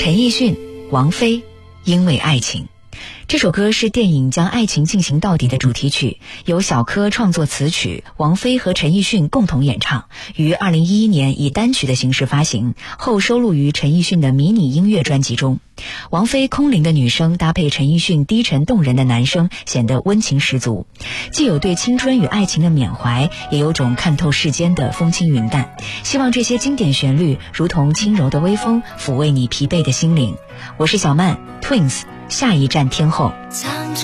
陈奕迅、王菲，因为爱情。这首歌是电影《将爱情进行到底》的主题曲，由小柯创作词曲，王菲和陈奕迅共同演唱，于2011年以单曲的形式发行，后收录于陈奕迅的迷你音乐专辑中。王菲空灵的女声搭配陈奕迅低沉动人的男声，显得温情十足，既有对青春与爱情的缅怀，也有种看透世间的风轻云淡。希望这些经典旋律如同轻柔的微风，抚慰你疲惫的心灵。我是小曼 Twins， 下一站天后。